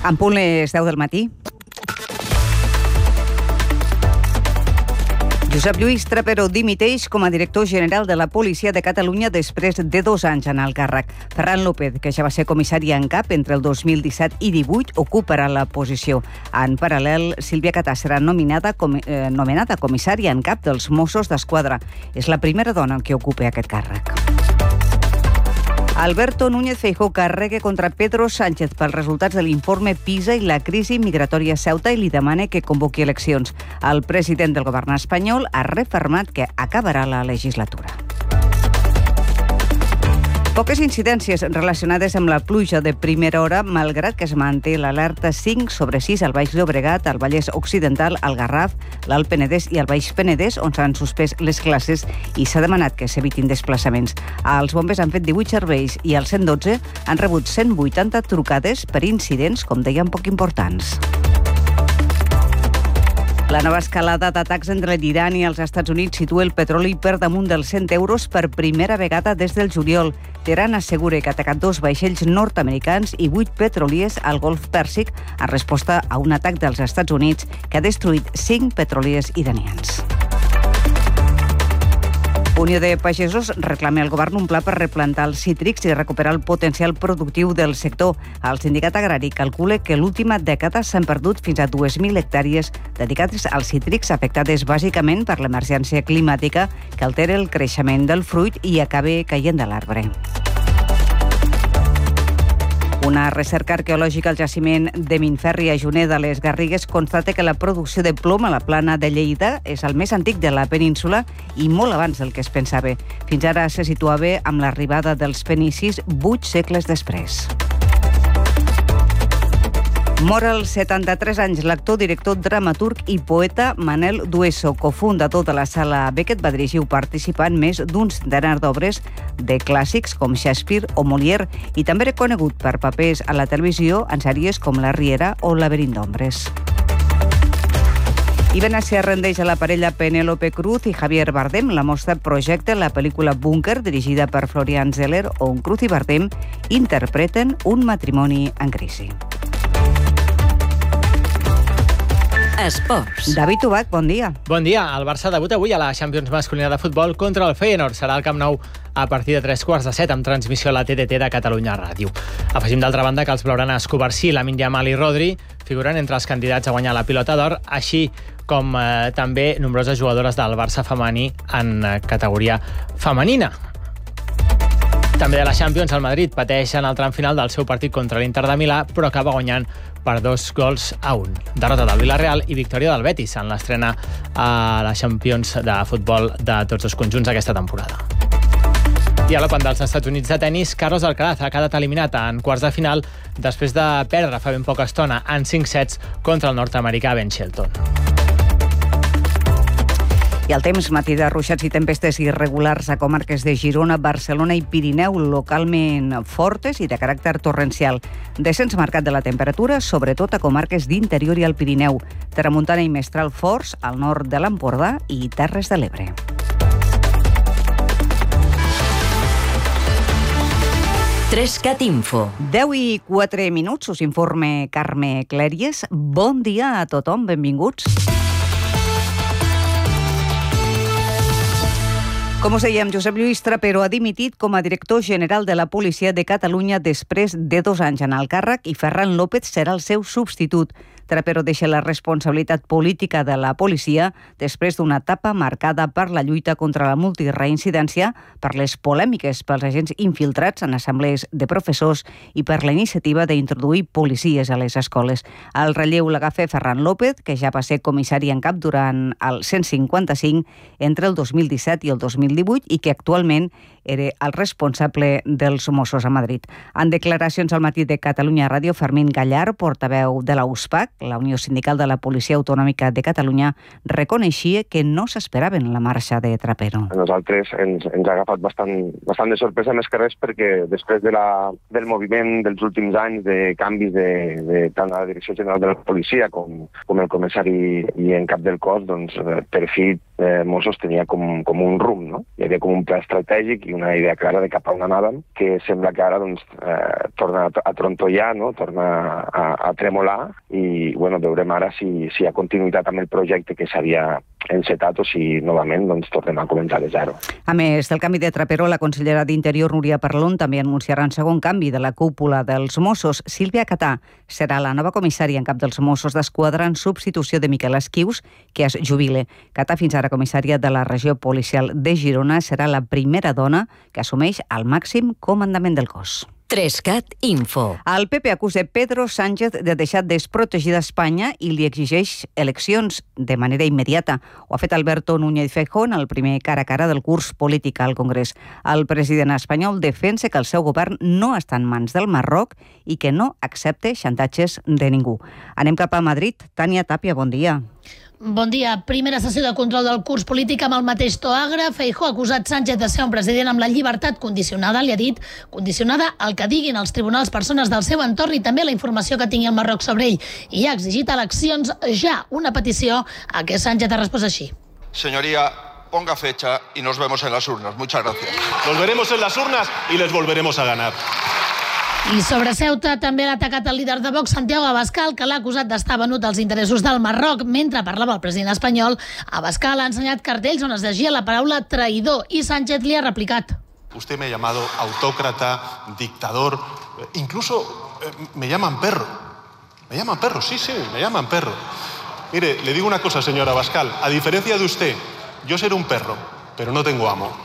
En punt les 10 del matí. Josep Lluís Trapero dimiteix com a director general de la Policia de Catalunya després de 2 anys en el càrrec. Ferran López, que ja va ser comissari en cap entre el 2017 i 2018, ocuparà la posició. En paral·lel, Sílvia Catà serà nomenada comissària en cap dels Mossos d'Esquadra. És la primera dona que ocupa aquest càrrec. Alberto Núñez Feijóo carrega contra Pedro Sánchez pels resultats de l'informe PISA i la crisi migratòria a Ceuta i li demana que convoqui eleccions. El president del govern espanyol ha refermat que acabarà la legislatura. Poques incidències relacionades amb la pluja de primera hora, malgrat que es manté l'alerta 5/6 al Baix Llobregat, al Vallès Occidental, al Garraf, l'Alt Penedès i al Baix Penedès, on s'han suspès les classes i s'ha demanat que s'evitin desplaçaments. Els bombers han fet 18 serveis i al 112 han rebut 180 trucades per incidents, com deien, poc importants. La nova escalada d'atacs entre l'Iran i els Estats Units situa el petroli per damunt dels 100 euros per primera vegada des del juliol. Teheran assegura que ha atacat 2 vaixells nord-americans i 8 petroliers al Golf Pèrsic en resposta a un atac dels Estats Units que ha destruït 5 petroliers iranians. Unió de Pagesos reclama al govern un pla per replantar els cítrics i recuperar el potencial productiu del sector. El sindicat agrari calcula que l'última dècada s'han perdut fins a 2.000 hectàrees dedicades als cítrics afectades bàsicament per l'emergència climàtica que altera el creixement del fruit i acaba caient de l'arbre. Una recerca arqueològica al jaciment de Minferri a Juneda, a les Garrigues, constata que la producció de plom a la plana de Lleida és el més antic de la península i molt abans del que es pensava. Fins ara se situava amb l'arribada dels fenicis 8 segles després. Mor als 73 anys l'actor, director, dramaturg i poeta Manel Dueso, cofundador de la Sala Beckett. Va dirigir o participar en més d'un centenar d'obres de clàssics com Shakespeare o Molière i també reconegut per papers a la televisió en sèries com La Riera o Laberint d'ombres. I Venècia rendeix a la parella Penélope Cruz i Javier Bardem. La mostra projecta la pel·lícula Búnquer, dirigida per Florian Zeller, on Cruz i Bardem interpreten un matrimoni en crisi. Esports. David Ubach, bon dia. Bon dia. El Barça debuta avui a la Champions masculina de futbol contra el Feyenoord. Serà al Camp Nou a partir de 3:15 amb transmissió a la TDT de Catalunya Ràdio. Afegim d'altra banda que els blaugranes Covarsí, Lamine Yamal i Rodri figuren entre els candidats a guanyar la pilota d'or, així com també nombroses jugadores del Barça femení en categoria femenina. També de la Champions, el Madrid pateix en el tram final del seu partit contra l'Inter de Milà, però acaba guanyant per 2-1. Derrota del Villarreal i victòria del Betis en l'estrena a la Champions de futbol de tots els conjunts aquesta temporada. I a l'Open dels Estats Units de tennis, Carlos Alcaraz ha quedat eliminat en quarts de final després de perdre fa ben poca estona en 5 sets contra el nord-americà Ben Shelton. I el temps, matí de ruixats i tempestes irregulars a comarques de Girona, Barcelona i Pirineu, localment fortes i de caràcter torrencial. Descens marcat de la temperatura, sobretot a comarques d'interior i al Pirineu. Tramuntana i mestral forts al nord de l'Empordà i Terres de l'Ebre. Trescat Info. 10:04, us informa Carme Clèries. Bon dia a tothom, benvinguts. Com us dèiem, Josep Lluís Trapero ha dimitit com a director general de la Policia de Catalunya després de 2 anys en el càrrec i Ferran López serà el seu substitut. Trapero deixa la responsabilitat política de la policia després d'una etapa marcada per la lluita contra la multireincidència, per les polèmiques pels agents infiltrats en assemblees de professors i per la iniciativa d'introduir policies a les escoles. El relleu l'agafa Ferran López, que ja va ser comissari en cap durant el 155 entre el 2017 i el 2018 i que actualment era el responsable dels Mossos a Madrid. En declaracions al matí de Catalunya Ràdio, Fermín Gallar, portaveu de la USPAC, la Unió Sindical de la Policia Autonòmica de Catalunya, reconeixia que no s'esperaven la marxa de Trapero. A nosaltres ens ha agafat bastant de sorpresa, més que res, perquè després del moviment dels últims anys de canvis de tant a la Direcció General de la Policia com el comissari i en cap del cos, doncs per fi Mossos tenia com un rumb, no? Hi havia com un pla estratègic i una idea clara de cap a on anàvem, que sembla que ara torna a trontollar, no? Torna a tremolar i veurem ara si hi ha continuïtat amb el projecte que s'havia encetat o si novament tornem a començar de zero. A més del canvi de Trapero, la consellera d'Interior, Núria Parlon, també anunciarà un segon canvi de la cúpula dels Mossos. Sílvia Catà serà la nova comissària en cap dels Mossos d'Esquadra en substitució de Miquel Esquius, que es jubile. Catà, fins ara comissària de la regió policial de Girona, serà la primera dona que assumeix el màxim comandament del cos. 3CAT Info. El PP acusa Pedro Sánchez de deixar desprotegida Espanya i li exigeix eleccions de manera immediata. Ho ha fet Alberto Núñez Feijóo en el primer cara a cara del curs polític al Congrés. El president espanyol defensa que el seu govern no està en mans del Marroc i que no accepta xantatges de ningú. Anem cap a Madrid. Tània Tàpia, bon dia. Bon dia. Primera sessió de control del curs polític amb el mateix to agre. Feijóo ha acusat Sánchez de ser un president amb la llibertat condicionada, li ha dit, condicionada al que diguin els tribunals persones del seu entorn i també la informació que tingui el Marroc sobre ell. I ha exigit eleccions ja, una petició a què Sánchez ha respost així. Señoría, ponga fecha y nos vemos en las urnas. Muchas gracias. Nos veremos en las urnas y les volveremos a ganar. I sobre Ceuta també l'ha atacat el líder de Vox, Santiago Abascal, que l'ha acusat d'estar venut als interessos del Marroc. Mentre parlava el president espanyol, Abascal ha ensenyat cartells on es llegia la paraula traïdor i Sánchez li ha replicat. Usted me ha llamado autócrata, dictador, incluso me llaman perro. Me llaman perro, sí, me llaman perro. Mire, le digo una cosa, señor Abascal, a diferencia de usted, yo seré un perro, pero no tengo amo.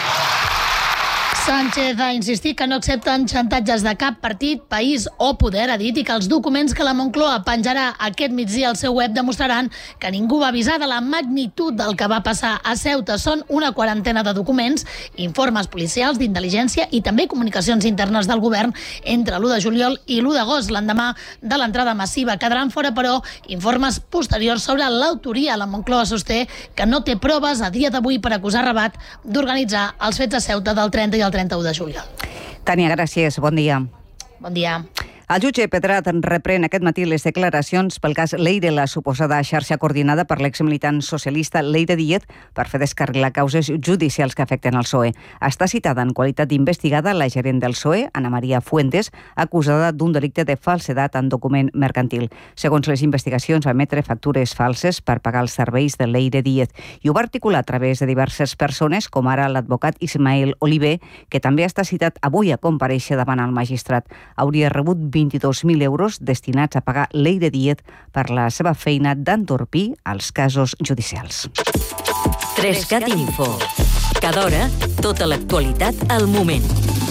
Sánchez ha insistit que no accepten xantatges de cap partit, país o poder, ha dit, i que els documents que la Moncloa penjarà aquest migdia al seu web demostraran que ningú va avisar de la magnitud del que va passar a Ceuta. Són una quarantena de documents, informes policials, d'intel·ligència i també comunicacions internes del govern entre l'1 de juliol i l'1 d'agost, l'endemà de l'entrada massiva. Quedaran fora, però, informes posteriors sobre l'autoria. La Moncloa sosté que no té proves a dia d'avui per acusar Rabat d'organitzar els fets a Ceuta del 30 i el 31 de juliol. Tània, gràcies. Bon dia. Bon dia. El jutge Pedrat reprèn aquest matí les declaracions pel cas Leire, la suposada xarxa coordinada per l'exmilitant socialista Leire Díez per fer descarrilar causes judicials que afecten el PSOE. Està citada en qualitat d'investigada la gerent del PSOE, Ana María Fuentes, acusada d'un delicte de falsedat en document mercantil. Segons les investigacions, va emetre factures falses per pagar els serveis de Leire Díez i ho va articular a través de diverses persones, com ara l'advocat Ismael Oliver, que també està citat avui a comparèixer davant el magistrat. Hauria rebut 22.000 euros destinats a pagar Leire Díez per la seva feina d'entorpir els casos judicials. 3CAT Info. Cada hora, tota l'actualitat al moment.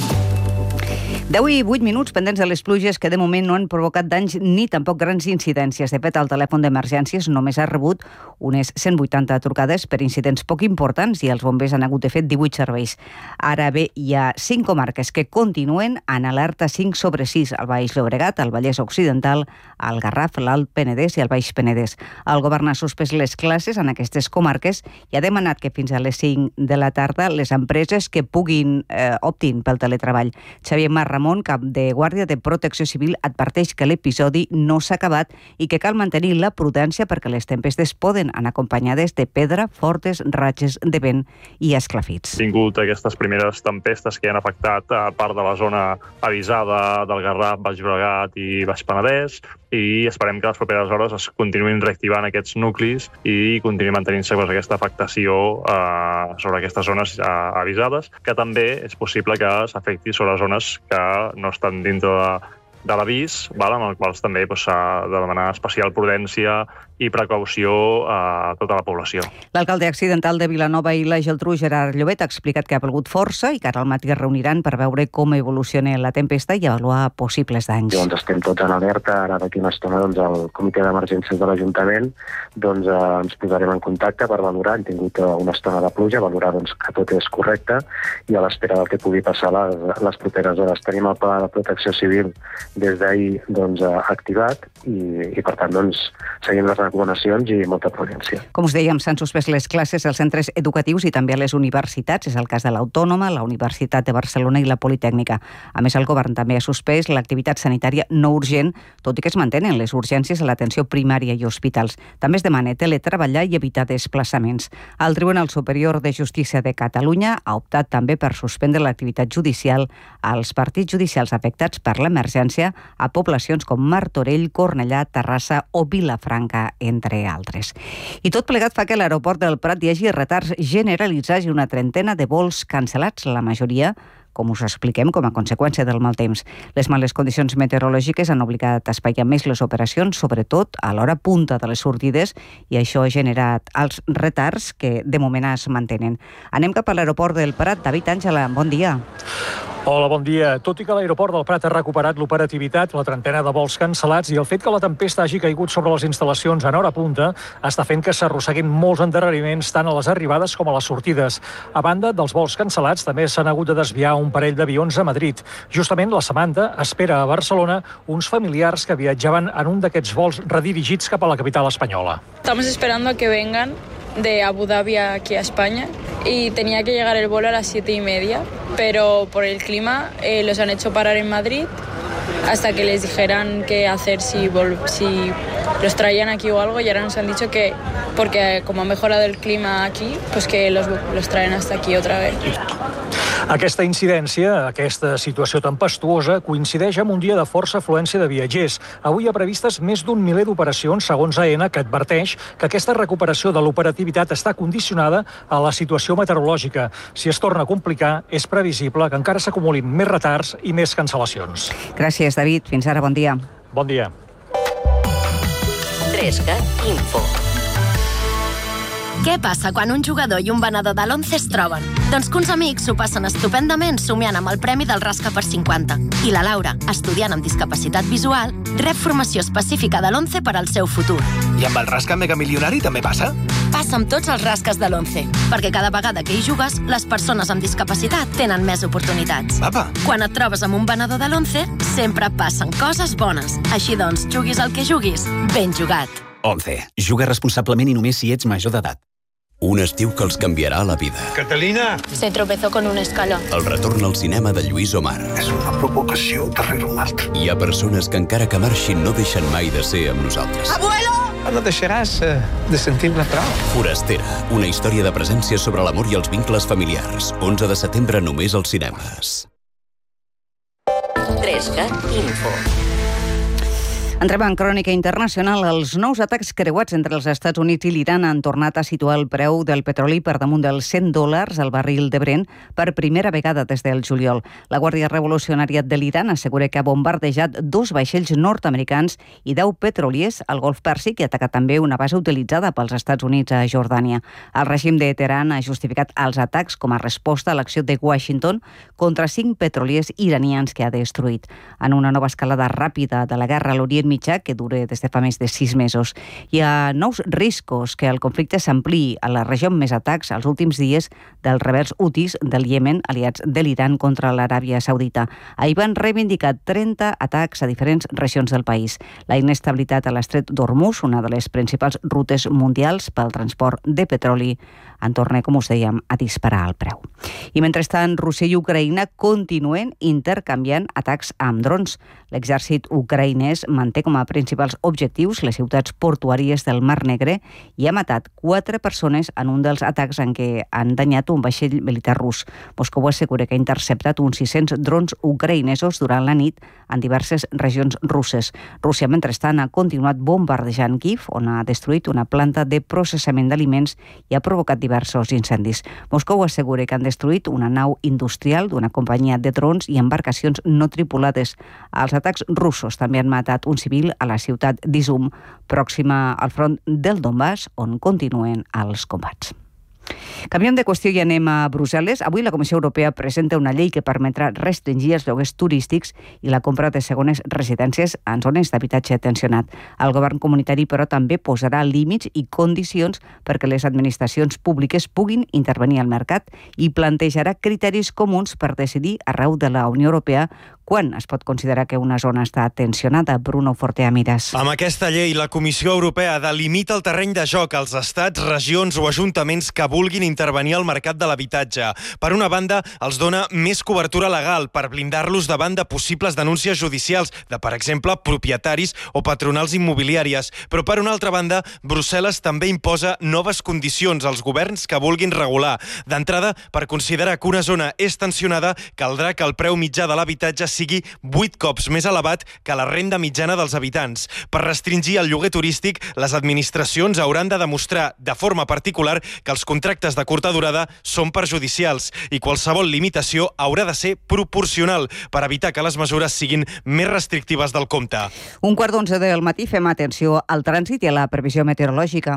10 i 8 minuts pendents de les pluges que de moment no han provocat danys ni tampoc grans incidències. De fet, el telèfon d'emergències només ha rebut unes 180 trucades per incidents poc importants i els bombers han hagut de fer 18 serveis. Ara bé, hi ha 5 comarques que continuen en alerta 5/6, el Baix Llobregat, el Vallès Occidental, el Garraf, l'Alt Penedès i el Baix Penedès. El govern ha suspès les classes en aquestes comarques i ha demanat que fins a les 5 de la tarda les empreses que puguin optin pel teletreball. Xavier Ramon, cap de Guàrdia de Protecció Civil, adverteix que l'episodi no s'ha acabat i que cal mantenir la prudència perquè les tempestes poden anar acompanyades de pedra, fortes ratxes de vent i esclafits. Tingut aquestes primeres tempestes que han afectat a part de la zona avisada del Garraf, Baix Llobregat i Baix Penedès, i esperem que les properes hores es continuïn reactivant aquests nuclis i continuï mantenint-se aquesta afectació sobre aquestes zones avisades, que també és possible que s'afecti sobre zones que no estan dintre de l'avís, amb els quals també s'ha de demanar especial prudència i precaució a tota la població. L'alcalde accidental de Vilanova i la Geltrú, Gerard Llobet, ha explicat que ha plogut força i que ara al matí es reuniran per veure com evoluciona la tempesta i avaluar possibles danys. Doncs estem tots en alerta. Ara d'aquí una estona el comitè d'emergències de l'Ajuntament ens posarem en contacte per valorar. Hem tingut una estona de pluja, valorar que tot és correcte i a l'espera del que pugui passar les properes hores. Tenim el pla de protecció civil des d'ahir activat i per tant seguim les recomanacions i molta prudència. Com us dèiem, s'han suspès les classes als centres educatius i també a les universitats. És el cas de l'Autònoma, la Universitat de Barcelona i la Politècnica. A més, el govern també ha suspès l'activitat sanitària no urgent, tot i que es mantenen les urgències a l'atenció primària i hospitals. També es demana teletreballar i evitar desplaçaments. El Tribunal Superior de Justícia de Catalunya ha optat també per suspendre l'activitat judicial als partits judicials afectats per l'emergència a poblacions com Martorell, Cornellà, Terrassa o Vilafranca, entre altres. I tot plegat fa que a l'aeroport del Prat hi hagi retards generalitzats i una trentena de vols cancel·lats, la majoria com us expliquem, com a conseqüència del mal temps. Les males condicions meteorològiques han obligat a espaiar més les operacions, sobretot a l'hora punta de les sortides, i això ha generat els retards que de moment es mantenen. Anem cap a l'aeroport del Prat. David Àngela, bon dia. Hola, bon dia. Tot i que l'aeroport del Prat ha recuperat l'operativitat, la trentena de vols cancel·lats i el fet que la tempesta hagi caigut sobre les instal·lacions en hora punta està fent que s'arrosseguin molts endarreriments tant a les arribades com a les sortides. A banda dels vols cancel·lats, també s'han hagut de desviar un parell d'avions a Madrid. Justament la Samantha espera a Barcelona uns familiars que viatjaven en un d'aquests vols redirigits cap a la capital espanyola. Estamos esperando a que vengan de Abu Dhabi aquí a España y tenía que llegar el vuelo a las 7:30, pero por el clima los han hecho parar en Madrid hasta que les dijeran qué hacer, si los traían aquí o algo, y ahora nos han dicho que, porque como ha mejorado el clima aquí, pues que los traen hasta aquí otra vez. Aquesta incidència, aquesta situació tempestuosa, coincideix amb un dia de força afluència de viatgers. Avui hi ha previstes més d'un miler d'operacions, segons AENA, que adverteix que aquesta recuperació de l'operativitat està condicionada a la situació meteorològica. Si es torna a complicar, és previsible que encara s'acumulin més retards i més cancel·lacions. Gràcies, David. Fins ara, bon dia. Bon dia. 3CAT Info. Què passa quan un jugador i un venedor de l'11 es troben? Doncs que uns amics s'ho passen estupendament somiant amb el premi del Rasca per 50. I la Laura, estudiant amb discapacitat visual, rep formació específica de l'11 per al seu futur. I amb el Rasca Mega Milionari també passa? Passa amb tots els rasques de l'11, perquè cada vegada que hi jugues, les persones amb discapacitat tenen més oportunitats. Apa. Quan et trobes amb un venedor de l'11, sempre passen coses bones. Així doncs, juguis el que juguis, ben jugat. 11. Juga responsablement i només si ets major d'edat. Un estiu que els canviarà la vida. Catalina! Se tropezó con un escalón. El retorn al cinema de Lluís Omar. És una provocació darrere una altra. Hi ha persones que encara que marxin no deixen mai de ser amb nosaltres. Abuelo! No deixaràs de sentir-ne prou. Forastera, una història de presència sobre l'amor i els vincles familiars. 11 de setembre només als cinemes. 3CAT Info. Entrem en crònica internacional. Els nous atacs creuats entre els Estats Units i l'Iran han tornat a situar el preu del petroli per damunt dels $100 al barril de Brent per primera vegada des del juliol. La Guàrdia Revolucionària de l'Iran assegura que ha bombardejat 2 vaixells nord-americans i 10 petroliers al Golf Pèrsic i ha atacat també una base utilitzada pels Estats Units a Jordània. El règim de Teheran ha justificat els atacs com a resposta a l'acció de Washington contra 5 petroliers iranians que ha destruït. En una nova escalada ràpida de la guerra a l'Orient Mitjà, que dura des de fa més de 6 mesos. Hi ha nous riscos que el conflicte s'ampliï a la regió amb més atacs els últims dies dels rebels hutis del Iemen, aliats de l'Iran contra l'Aràbia Saudita. Ahir van reivindicar 30 atacs a diferents regions del país. La inestabilitat a l'estret d'Hormuz, una de les principals rutes mundials pel transport de petroli, en torna, com us dèiem, a disparar el preu. I mentrestant, Rússia i Ucraïna continuen intercanviant atacs amb drons. L'exèrcit ucraïnès manté com a principals objectius les ciutats portuàries del Mar Negre i ha matat 4 persones en un dels atacs en què han danyat un vaixell militar rus. Moscou assegura que ha interceptat uns 600 drons ucraïnesos durant la nit en diverses regions russes. Rússia, mentrestant, ha continuat bombardejant Kíev, on ha destruït una planta de processament d'aliments i ha provocat diversos incendis. Moscou assegura que han destruït una nau industrial d'una companyia de drons i embarcacions no tripulades. Els atacs russos també han matat uns civil a la ciutat d'Izum, pròxima al front del Donbass, on continuen els combats. Canviem de qüestió i anem a Brussel·les. Avui la Comissió Europea presenta una llei que permetrà restringir els lloguers turístics i la compra de segones residències en zones d'habitatge tensionat. El govern comunitari, però, també posarà límits i condicions perquè les administracions públiques puguin intervenir al mercat i plantejarà criteris comuns per decidir arreu de la Unió Europea quan es pot considerar que una zona està tensionada. Bruno Forteamiras. Amb aquesta llei, la Comissió Europea delimita el terreny de joc als estats, regions o ajuntaments que vulguin intervenir al mercat de l'habitatge. Per una banda, els dona més cobertura legal per blindar-los davant de possibles denúncies judicials de, per exemple, propietaris o patronals immobiliàries. Però, per una altra banda, Brussel·les també imposa noves condicions als governs que vulguin regular. D'entrada, per considerar que una zona és tensionada, caldrà que el preu mitjà de l'habitatge sigui 8 cops més elevat que la renda mitjana dels habitants. Per restringir el lloguer turístic, les administracions hauran de demostrar de forma particular que els contractes de curta durada són perjudicials i qualsevol limitació haurà de ser proporcional per evitar que les mesures siguin més restrictives del compte. 11:15 del matí fem atenció al trànsit i a la previsió meteorològica.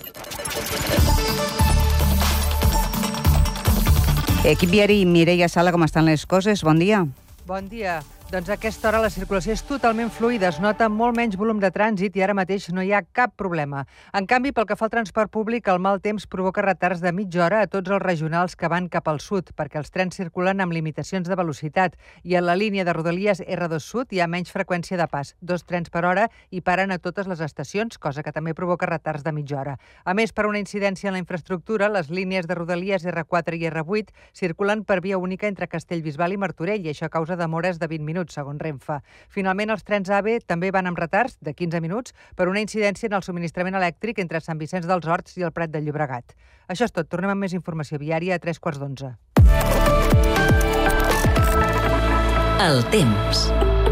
Equip viari, Mireia Sala, com estan les coses? Bon dia. Bon dia. Doncs a aquesta hora la circulació és totalment fluida, es nota molt menys volum de trànsit i ara mateix no hi ha cap problema. En canvi, pel que fa al transport públic, el mal temps provoca retards de mitja hora a tots els regionals que van cap al sud, perquè els trens circulen amb limitacions de velocitat i a la línia de Rodalies R2 Sud hi ha menys freqüència de pas, 2 trens per hora i paren a totes les estacions, cosa que també provoca retards de mitja hora. A més, per una incidència en la infraestructura, les línies de Rodalies R4 i R8 circulen per via única entre Castellbisbal i Martorell i això causa demores de 20 minuts, segons Renfe. Finalment, els trens AVE també van amb retards de 15 minuts per una incidència en el subministrament elèctric entre Sant Vicenç dels Horts i el Prat de Llobregat. Això és tot. Tornem amb més informació viària a 11:45. El temps.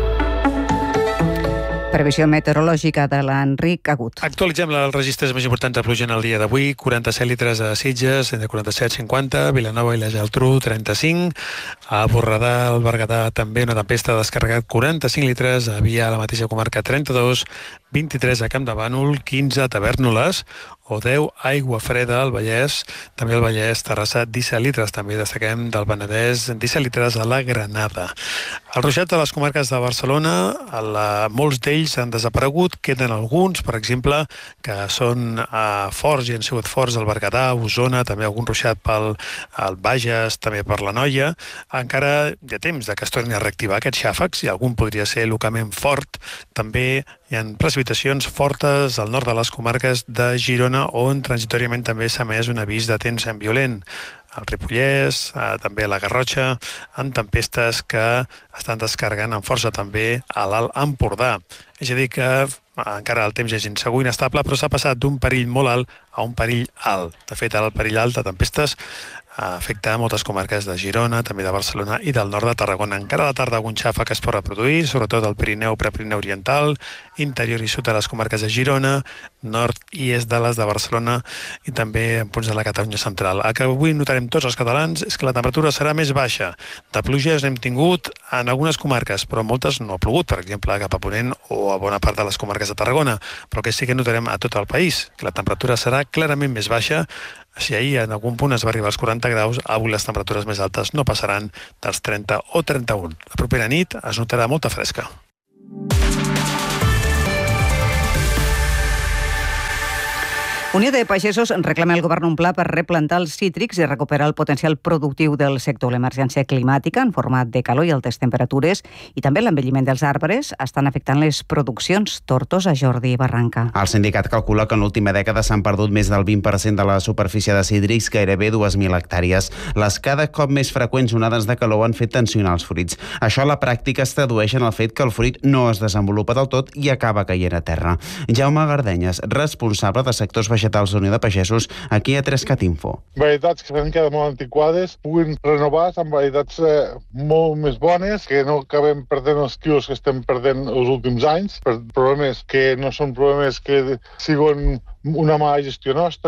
Previsió meteorològica de l'Enric Agut. Actualitzem els registres més importants de pluja en el dia d'avui. 47 litres a Sitges, entre 47 i 50, Vilanova i la Geltrú, 35, a Borredà, al Berguedà, també una tempesta ha descarregat 45 litres, a Via, a la mateixa comarca, 32, 23 a Camp de Bànol, 15 a Tavèrnoles, o 10 Aigua Freda al Vallès, també al Vallès, Terrassa, 17 litres, també destaquem del Penedès, 17 litres a la Granada. Els ruixats de les comarques de Barcelona, molts d'ells han desaparegut, queden alguns, per exemple, que són forts i han sigut forts al Berguedà, a Osona, també algun ruixat pel Bages, també per la Noia. Encara hi ha temps que es tornin a reactivar aquests xàfecs, i algun podria ser localment fort. També hi ha precipitacions fortes al nord de les comarques de Girona, on transitoriament també s'ha emès un avís de temps violent. Al Ripollès, també a la Garrotxa, amb tempestes que estan descarregant amb força també a l'Alt Empordà. És a dir que encara el temps és insegur i inestable, però s'ha passat d'un perill molt alt a un perill alt. De fet, el perill alt de tempestes afecta moltes comarques de Girona, també de Barcelona i del nord de Tarragona. Encara a la tarda algun xàfec es pot reproduir, sobretot al Pirineu, Prepirineu Oriental, interior i sud de les comarques de Girona, nord i est de les de Barcelona i també en punts de la Catalunya central. El que avui notarem tots els catalans és que la temperatura serà més baixa. De pluges n'hem tingut en algunes comarques, però moltes no ha plogut, per exemple, cap a Ponent o a bona part de les comarques de Tarragona. Però que sí que notarem a tot el país, que la temperatura serà clarament més baixa. Si ahir en algun punt es va arribar als 40 graus, avui les temperatures més altes no passaran dels 30 o 31. La propera nit es notarà molta fresca. Unió de Pagesos reclama al govern un pla per replantar els cítrics i recuperar el potencial productiu del sector. L'emergència climàtica en format de calor i altes temperatures i també l'envelliment dels arbres estan afectant les produccions. Tortosa, Jordi Barranca. El sindicat calcula que en l'última dècada s'han perdut més del 20% de la superfície de cítrics, gairebé 2.000 hectàrees. Les cada cop més freqüents onades de calor han fet tensionar els fruits. Això a la pràctica es tradueix en el fet que el fruit no es desenvolupa del tot i acaba caient a terra. Jaume Gardenyes, responsable de sectors vegetals de Unió de Pagesos, aquí a 3cat Info. Varietats que s'han quedat molt antiquades puguin renovar amb varietats molt més bones, que no acabem perdent els quilos que estem perdent els últims anys, per problemes que no són problemes que siguin una mala gestió nostra,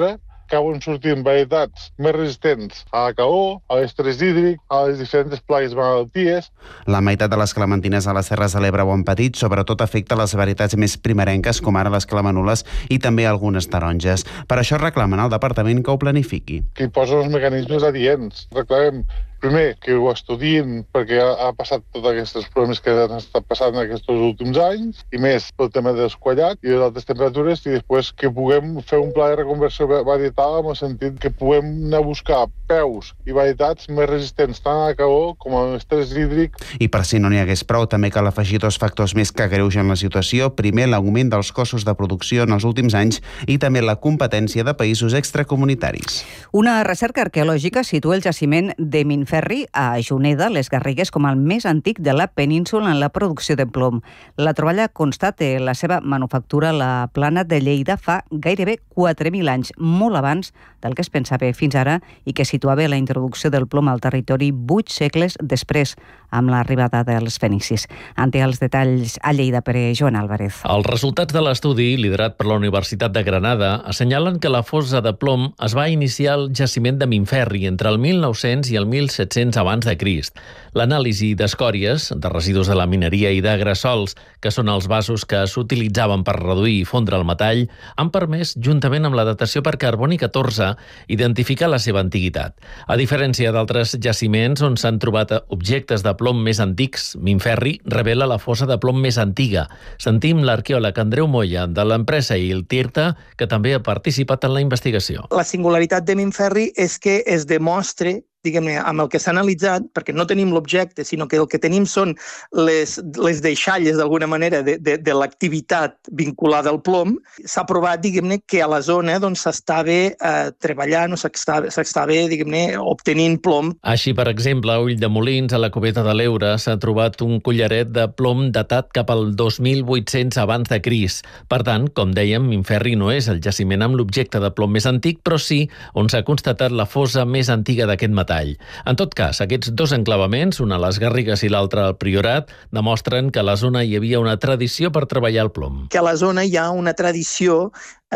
acaben sortint varietats més resistents a la calor, a l'estrès hídric, a les diferents plagues malalties. La meitat de les clementines a les Terres de l'Ebre o en petit sobretot afecta les varietats més primerenques, com ara les clemanules i també algunes taronges. Per això reclamen al departament que ho planifiqui. Que hi posen els mecanismes adients. Reclamem primer, que ho estudien perquè ha passat tots aquests problemes que han estat passant aquests últims anys, i més pel tema dels quallats i de les altes temperatures, i després que puguem fer un pla de reconversió varietal en el sentit que puguem anar a buscar peus i varietats més resistents tant a la calor com a l'estrès hídric. I per si no n'hi hagués prou, també cal afegir dos factors més que agreugen la situació. Primer, l'augment dels costos de producció en els últims anys i també la competència de països extracomunitaris. Una recerca arqueològica situa el jaciment de Minferri a Juneda, les Garrigues, com el més antic de la península en la producció de plom. La troballa constata la seva manufactura a la plana de Lleida fa gairebé 4.000 anys, molt abans del que es pensava fins ara i que situava la introducció del plom al territori 8 segles després, amb l'arribada dels fenicis. En té els detalls a Lleida per Joan Álvarez. Els resultats de l'estudi, liderat per la Universitat de Granada, assenyalen que la fosa de plom es va iniciar al jaciment de Minferri entre el 1900 i el 1700 abans de Crist. L'anàlisi d'escòries, de residus de la mineria i de gressols, que són els vasos que s'utilitzaven per reduir i fondre el metall, han permès, juntament amb la datació per carboni 14, identificar la seva antiguitat. A diferència d'altres jaciments on s'han trobat objectes de plom més antics, Minferri revela la fosa de plom més antiga. Sentim l'arqueòleg Andreu Moya, de l'empresa ILTIRTA, que també ha participat en la investigació. La singularitat de Minferri és que es demostra, diguem-ne, amb el que s'ha analitzat, perquè no tenim l'objecte, sinó que el que tenim són les deixalles, d'alguna manera, de l'activitat vinculada al plom. S'ha provat, diguem-ne, que a la zona s'estava treballant o s'estava, diguem-ne, obtenint plom. Així, per exemple, a Ulldemolins, a la Cubeta de l'Eure, s'ha trobat un collaret de plom datat cap al 2800 abans de Crist. Per tant, com dèiem, Minferri no és el jaciment amb l'objecte de plom més antic, però sí on s'ha constatat la fosa més antiga d'aquest metall. En tot cas, aquests dos enclavaments, una a les Garrigues i l'altra al Priorat, demostren que a la zona hi havia una tradició per treballar el plom. Que a la zona hi ha una tradició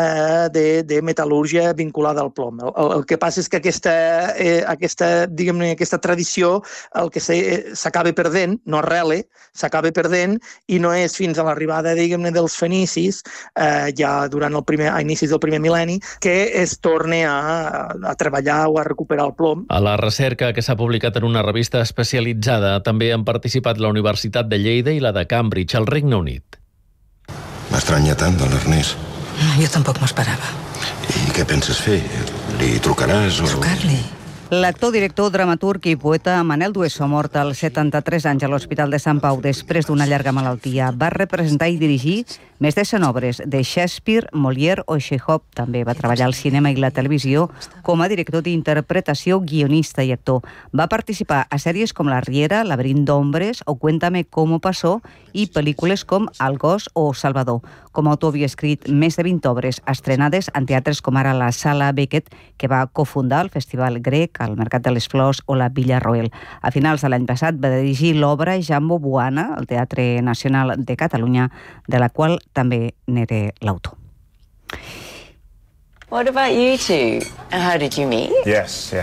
de metal·lúrgia vinculada al plom. El que passa és que aquesta tradició el que s'acaba perdent, no arrela, s'acaba perdent, i no és fins a l'arribada, diguem-ne, dels fenicis, ja durant a inicis del primer mil·lenni, que es torna a treballar o a recuperar el plom. A la recerca, que s'ha publicat en una revista especialitzada, també han participat la Universitat de Lleida i la de Cambridge, al Regne Unit. M'estranya tant, don Ernest. Jo tampoc m'ho esperava. I què penses fer? Li trucaràs o...? Trucar-li? L'actor, director, dramaturg i poeta Manel Dueso, mort als 73 anys a l'Hospital de Sant Pau després d'una llarga malaltia, va representar i dirigir més de 100 obres de Shakespeare, Molière o Chekhov. També va treballar al cinema i la televisió com a director d'interpretació, guionista i actor. Va participar a sèries com La Riera, Laberint d'Ombres o Cuéntame cómo pasó i pel·lícules com El gos o Salvador. Com a autor havia escrit més de 20 obres estrenades en teatres com ara la Sala Beckett, que va cofundar el Festival Grec, el Mercat de les Flors o la Villa Roel. A finals de l'any passat va dirigir l'obra Jambo Buana al Teatre Nacional de Catalunya, de la qual també n'era l'autor. What about you two? How did you meet? Yes.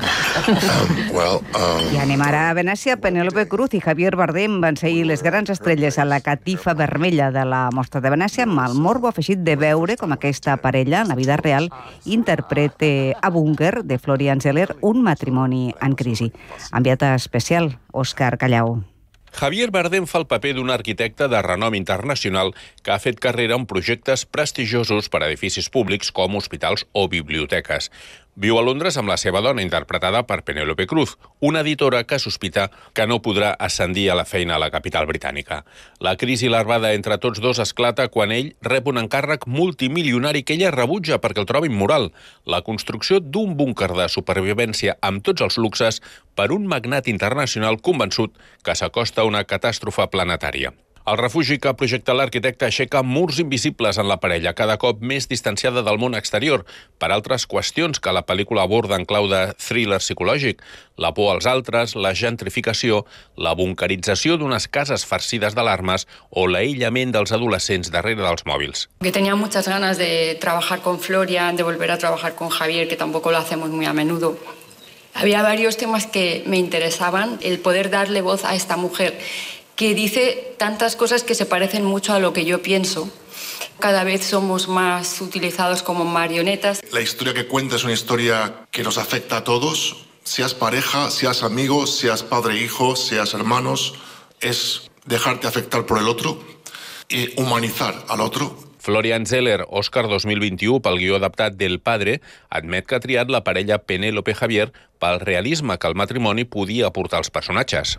I anem ara a Venècia. Penélope Cruz i Javier Bardem van seguir les grans estrelles a la catifa vermella de la Mostra de Venècia, amb el morbo afegit de veure com aquesta parella, en la vida real, interpreta a Búnquer, de Florian Zeller, un matrimoni en crisi. Enviat especial, Òscar Callau. Javier Bardem fa el paper d'un arquitecte de renom internacional que ha fet carrera en projectes prestigiosos per a edificis públics com hospitals o biblioteques. Viu a Londres amb la seva dona, interpretada per Penélope Cruz, una editora que sospita que no podrà ascendir a la feina a la capital britànica. La crisi larvada entre tots dos esclata quan ell rep un encàrrec multimilionari que ella rebutja perquè el troba immoral: la construcció d'un búnquer de supervivència amb tots els luxes per un magnat internacional convençut que s'acosta a una catàstrofe planetària. El refugi que projecta l'arquitecte aixeca murs invisibles en la parella, cada cop més distanciada del món exterior, per altres qüestions que la pel·lícula aborda en clau de thriller psicològic, la por als altres, la gentrificació, la bunkerització d'unes cases farcides d'alarmes o l'aïllament dels adolescents darrere dels mòbils. Que tenía muchas ganas de trabajar con Florian, de volver a trabajar con Javier, que tampoco lo hacemos muy a menudo. Había varios temas que me interesaban, el poder darle voz a esta mujer que dice tantas cosas que se parecen mucho a lo que yo pienso. Cada vez somos más utilizados como marionetas. La historia que cuenta es una historia que nos afecta a todos, seas pareja, seas amigo, seas padre-hijo, seas hermanos. Es dejarte afectar por el otro y humanizar al otro. Florian Zeller, Òscar 2021 pel guió adaptat d'El Padre, admet que ha triat la parella Penélope Javier pel realisme que el matrimoni podia aportar als personatges.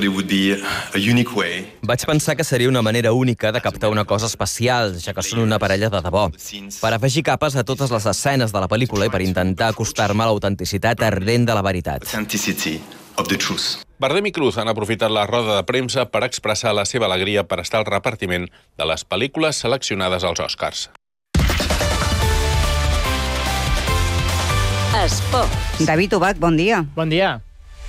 Vaig pensar que seria una manera única de captar una cosa especial, ja que són una parella de debò. Per afegir capes a totes les escenes de la pel·lícula i per intentar acostar-me a l'autenticitat ardent de la veritat. Bardem i Cruz han aprofitat la roda de premsa per expressar la seva alegria per estar al repartiment de les pel·lícules seleccionades als Oscars. Esports. David Ubach, bon dia. Bon dia.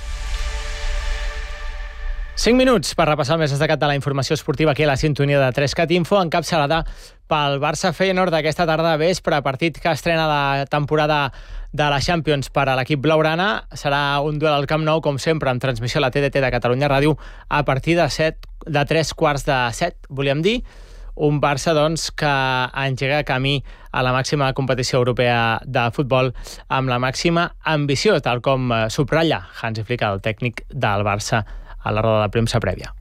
5 minuts per repassar el més destacat de la informació esportiva aquí a la sintonia de 3CAT Info, encapçalada pel Barça Feyenoord d'aquesta tarda de vespre, partit que estrena la temporada de la Champions per a l'equip blaugrana. Serà un duel al Camp Nou, com sempre, amb transmissió a la TDT de Catalunya Ràdio a partir de 3:15, volíem dir. Un Barça, doncs, que engega camí a la màxima competició europea de futbol amb la màxima ambició, tal com subratlla Hansi Flick, el tècnic del Barça, a la roda de premsa prèvia.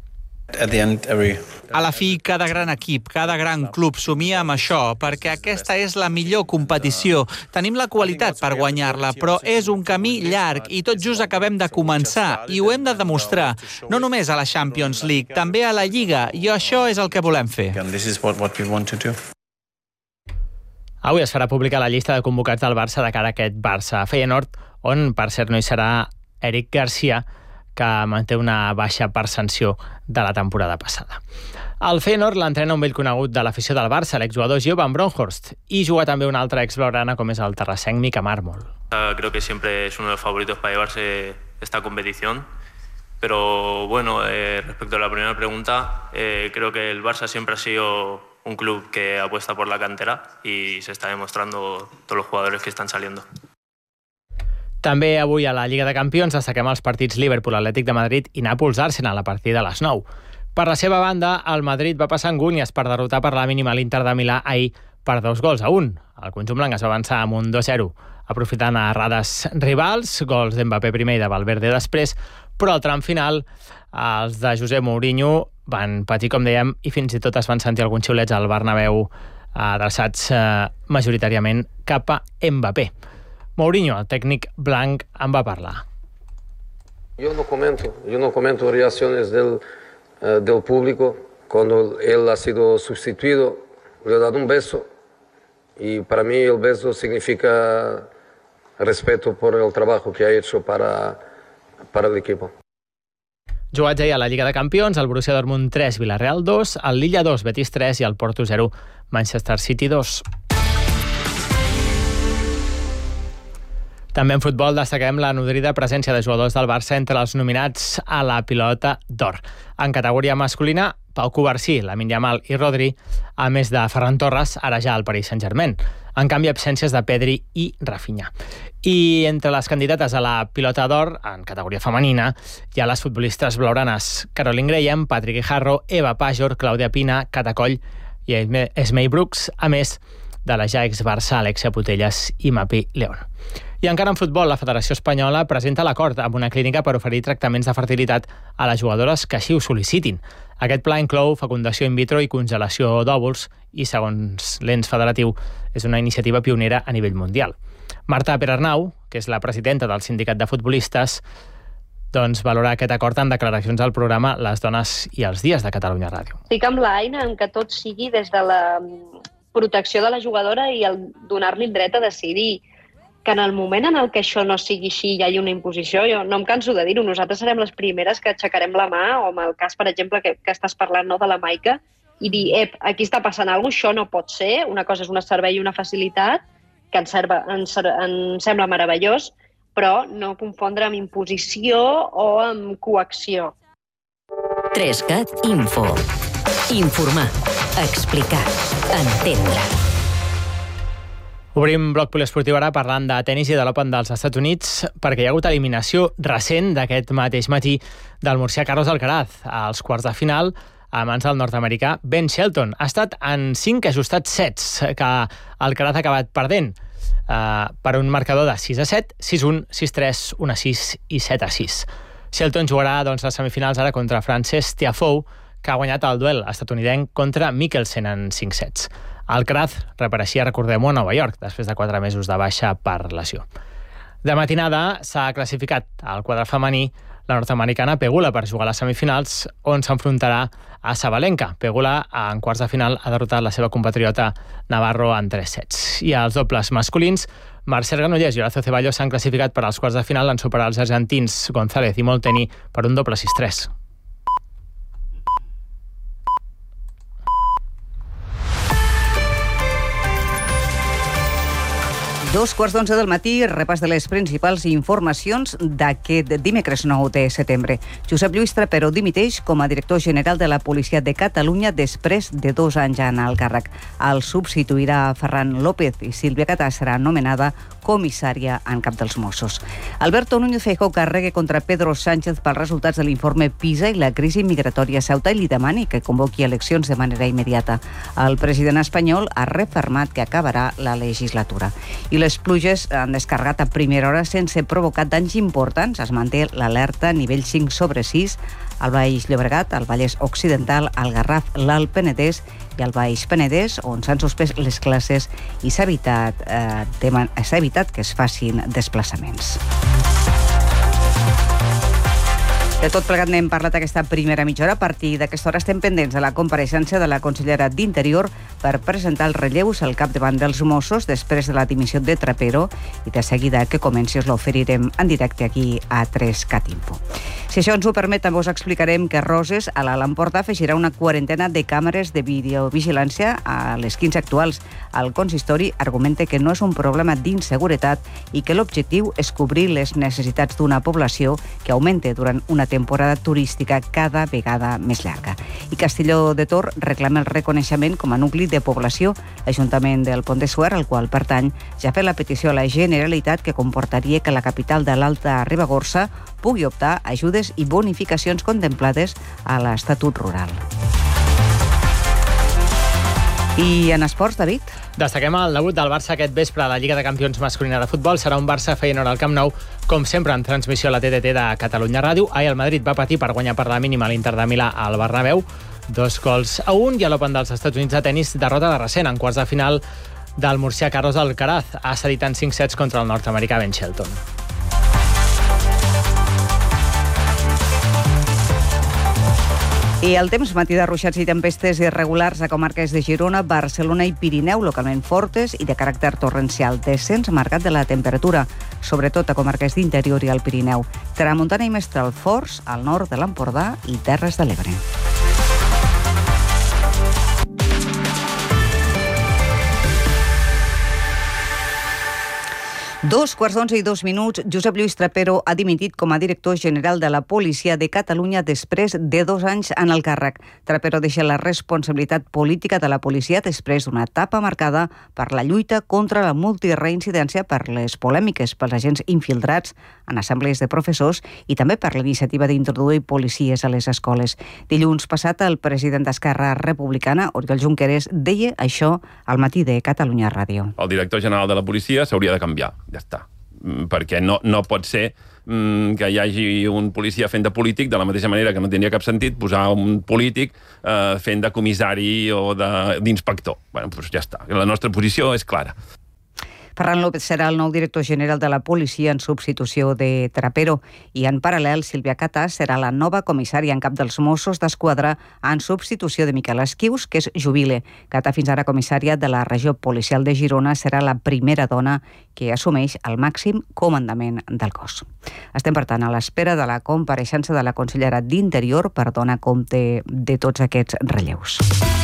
A la fi, cada gran equip, cada gran club somia amb això, perquè aquesta és la millor competició. Tenim la qualitat per guanyar-la, però és un camí llarg i tot just acabem de començar i ho hem de demostrar, no només a la Champions League, també a la Lliga, i això és el que volem fer. Avui es farà pública la llista de convocats del Barça de cara a aquest Barça Feyenoord, on, per cert, no hi serà Eric Garcia, que manté una baixa per sanció de la temporada passada. El Feyenoord l'entrena un vell conegut de l'afició del Barça, l'exjugador Gio van Bronckhorst, i juga també un altre exblaugrana com és el terrassenc Mika Mármol. Creo que siempre es uno de los favoritos para llevarse esta competición, pero bueno, respecto a la primera pregunta, creo que el Barça siempre ha sido un club que apuesta por la cantera y se está demostrando todos los jugadores que están saliendo. També avui a la Lliga de Campions destaquem els partits Liverpool, Atlètic de Madrid i Nàpols-Arsenal a partir de les 9. Per la seva banda, el Madrid va passar angúnies per derrotar per la mínima l'Inter de Milà ahir per 2-1. El conjunt blanc es va avançar amb un 2-0, aprofitant errades rivals, gols d'Mbappé primer i de Valverde després, però al tram final els de José Mourinho van patir, com dèiem, i fins i tot es van sentir alguns xiulets al Bernabéu adreçats majoritàriament cap a Mbappé. Mourinho, el técnico blanc, en va parlar. Yo no comento reacciones del público. Cuando él ha sido sustituido, le he dado un beso y para mí el beso significa respeto por el trabajo que ha hecho para el equipo. Jugats ahir a la Lliga de Campions, el Borussia Dortmund 3, Villarreal 2, el Lilla 2, Betis 3 i el Porto 0, Manchester City 2. També en futbol destaquem la nodrida presència de jugadors del Barça entre els nominats a la pilota d'or. En categoria masculina, Pau Covarsí, Lamine Yamal i Rodri, a més de Ferran Torres, ara ja al Paris Saint-Germain. En canvi, absències de Pedri i Rafinha. I entre les candidates a la pilota d'or, en categoria femenina, hi ha les futbolistes blaugranes Caroline Graham, Patrick Guijarro, Eva Pajor, Clàudia Pina, Cata Coll i Esmei Brooks, a més de la ja ex-Barça Alexia Putellas i Mapi León. I encara en futbol, la Federació Espanyola presenta l'acord amb una clínica per oferir tractaments de fertilitat a les jugadores que així ho sol·licitin. Aquest pla inclou fecundació in vitro i congelació d'òvuls i, segons l'ens federatiu, és una iniciativa pionera a nivell mundial. Marta Perarnau, que és la presidenta del sindicat de futbolistes, doncs valora aquest acord en declaracions al programa Les dones i els dies de Catalunya Ràdio. Estic amb l'Aina en que tot sigui des de la protecció de la jugadora i el donar-li el dret a decidir. que en el moment en el que això no sigui així hi hagi una imposició, jo no em canso de dir-ho, nosaltres serem les primeres que aixecarem la mà, o en el cas, per exemple, que estàs parlant, no, de la Maica, i dir, aquí està passant alguna cosa, això no pot ser, una cosa és un servei i una facilitat, que ens sembla meravellós, però no confondre amb imposició o amb coacció. 3CAT Info. Informar, explicar, entendre. Obrim bloc poliesportiu ara parlant de tenis i de l'Open dels Estats Units perquè hi ha hagut eliminació recent d'aquest mateix matí del murcià Carlos Alcaraz als quarts de final a mans del nord-americà Ben Shelton. Ha estat en 5 ajustats sets que Alcaraz ha acabat perdent per un marcador de 6-7, 6-1, 6-3, 1-6 i 7-6. Shelton jugarà les semifinals ara contra Frances Tiafoe, que ha guanyat el duel estatunidenc contra Mikkelsen en 5 sets. Alcaraz reapareixia, recordem-ho, a Nova York, després de 4 mesos de baixa per lesió. De matinada s'ha classificat al quadre femení la nord-americana Pegula per jugar a les semifinals, on s'enfrontarà a Sabalenka. Pegula, en quarts de final, ha derrotat la seva compatriota Navarro en 3 sets. I als dobles masculins, Marcel Granollers i Horacio Ceballos s'han classificat per als quarts de final en superar els argentins González i Molteni per un doble 6-3. 2:11 del matí, repàs de les principals informacions d'aquest dimecres 9 de setembre. Josep Lluís Trapero dimiteix com a director general de la Policia de Catalunya després de 2 anys en el càrrec. El substituirà Ferran López i Sílvia Catà serà nomenada comissària en cap dels Mossos. Alberto Núñez Feijóo carregue contra Pedro Sánchez pels resultats de l'informe PISA i la crisi migratòria a Ceuta i li demani que convoqui eleccions de manera immediata. El president espanyol ha refermat que acabarà la legislatura. I les pluges han descarregat a primera hora sense provocar danys importants. Es manté l'alerta nivell 5/6 al Baix Llobregat, al Vallès Occidental, al Garraf, l'Alt Penedès i al Baix Penedès, on s'han suspès les classes i s'ha evitat que es facin desplaçaments. De tot plegat n'hem parlat aquesta primera mitja hora. A partir d'aquesta hora estem pendents de la compareixença de la consellera d'Interior per presentar els relleus al capdavant dels Mossos després de la dimissió de Trapero i de seguida que comenci us l'oferirem en directe aquí a 3CAT Info. Si això ens ho permet, també us explicarem que Roses, a l'Alt Empordà, afegirà una quarantena de càmeres de videovigilància a les 15 actuals. El consistori argumenta que no és un problema d'inseguretat i que l'objectiu és cobrir les necessitats d'una població que augmenta durant una temporada turística cada vegada més llarga. I Castelló de Tor reclama el reconeixement com a nucli de població. L'Ajuntament del Pont de Suert, al qual pertany, ja ha fet la petició a la Generalitat que comportaria que la capital de l'Alta Ribagorça pugui optar a ajudes i bonificacions contemplades a l'Estatut Rural. I en esports, David? Destaquem el debut del Barça aquest vespre a la Lliga de Campions masculina de futbol. Serà un Barça-Feyenoord al Camp Nou, com sempre en transmissió a la TDT de Catalunya Ràdio. Ahir el Madrid va patir per guanyar per la mínima l'Inter de Milà al Bernabéu, 2-1, i a l'Open dels Estats Units de tenis derrota de recent en quarts de final del murcià Carlos Alcaraz. Ha cedit en 5 sets contra el nord-americà Ben Shelton. I el temps, matí de ruixats i tempestes irregulars a comarques de Girona, Barcelona i Pirineu, localment fortes i de caràcter torrencial. Descens marcat de la temperatura, sobretot a comarques d'interior i al Pirineu. Tramuntana i mestral forts al nord de l'Empordà i Terres de l'Ebre. Dos quarts d'11 i 2 minuts, Josep Lluís Trapero ha dimitit com a director general de la Policia de Catalunya després de 2 anys en el càrrec. Trapero deixa la responsabilitat política de la policia després d'una etapa marcada per la lluita contra la multireincidència, per les polèmiques pels agents infiltrats en assemblees de professors i també per la iniciativa d'introduir policies a les escoles. Dilluns passat, el president d'Esquerra Republicana, Oriol Junqueras, deia això al matí de Catalunya Ràdio. El director general de la policia s'hauria de canviar. Ja està. Perquè no pot ser que hi hagi un policia fent de polític, de la mateixa manera que no tindria cap sentit posar un polític fent de comissari o d'inspector. Bueno, doncs ja està. La nostra posició és clara. Ferran López serà el nou director general de la policia en substitució de Trapero i, en paral·lel, Sílvia Catà serà la nova comissària en cap dels Mossos d'Esquadra en substitució de Miquel Esquius, que es jubile. Catà, fins ara comissària de la regió policial de Girona, serà la primera dona que assumeix el màxim comandament del cos. Estem, per tant, a l'espera de la compareixença de la consellera d'Interior per donar compte de tots aquests relleus.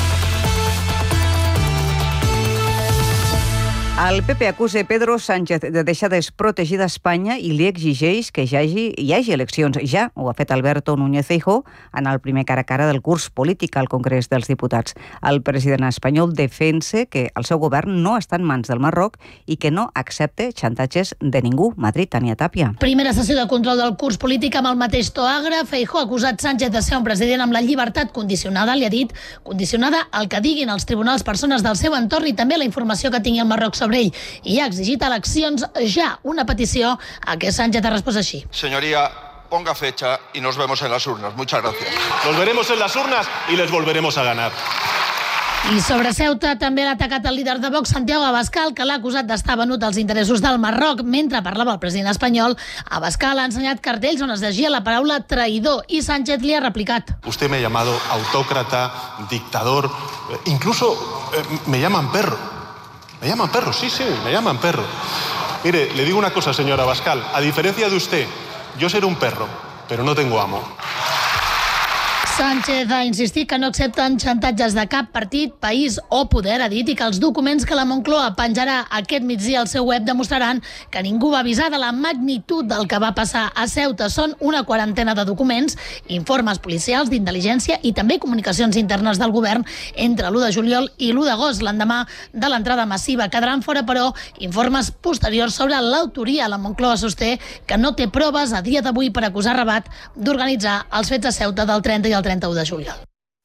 El PP acusa Pedro Sánchez de deixar desprotegida Espanya i li exigeix que hi hagi eleccions ja. Ho ha fet Alberto Núñez Feijóo en el primer cara a cara del curs polític al Congrés dels Diputats. El president espanyol defensa que el seu govern no està en mans del Marroc i que no accepta xantatges de ningú. Madrid, Tania Tàpia. Primera sessió de control del curs polític amb el mateix to agre. Feijóo ha acusat Sánchez de ser un president amb la llibertat condicionada. Li ha dit condicionada al que diguin els tribunals persones del seu entorn i també la informació que tingui el Marroc sobre ell, i ha exigit eleccions ja, una petició a què Sánchez ha respost així. Señoría, ponga fecha y nos vemos en las urnas. Muchas gracias. Nos veremos en las urnas y les volveremos a ganar. I sobre Ceuta també l'ha atacat el líder de Vox, Santiago Abascal, que l'ha acusat d'estar venut als interessos del Marroc. Mentre parlava el president espanyol, Abascal ha ensenyat cartells on es llegia la paraula traïdor i Sánchez li ha replicat. Usted me ha llamado autócrata, dictador, incluso me llaman perro. Me llaman perro, sí, me llaman perro. Mire, le digo una cosa, señora Abascal. A diferencia de usted, yo seré un perro, pero no tengo amo. Sánchez ha insistit que no accepten xantatges de cap partit, país o poder. Ha dit i que els documents que la Moncloa penjarà aquest migdia al seu web demostraran que ningú va avisar de la magnitud del que va passar a Ceuta. Són una quarantena de documents, informes policials, d'intel·ligència i també comunicacions internes del govern entre l'1 de juliol i l'1 d'agost, l'endemà de l'entrada massiva. Quedaran fora, però, informes posteriors sobre l'autoria. La Moncloa sosté que no té proves a dia d'avui per acusar Rabat d'organitzar els fets a Ceuta del 30 i el 31 de juliol.